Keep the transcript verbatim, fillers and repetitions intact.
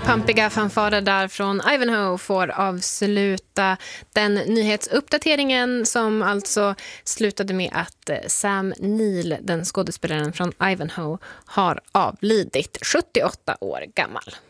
Pampiga fanfarer där från Ivanhoe får avsluta den nyhetsuppdateringen som alltså slutade med att Sam Neill, den skådespelaren från Ivanhoe, har avlidit, sjuttioåtta år gammal.